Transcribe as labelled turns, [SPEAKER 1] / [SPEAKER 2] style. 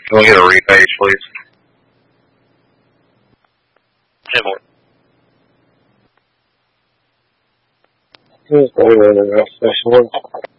[SPEAKER 1] Can we get a repage, please?
[SPEAKER 2] 10 more.
[SPEAKER 3] Here's the special one.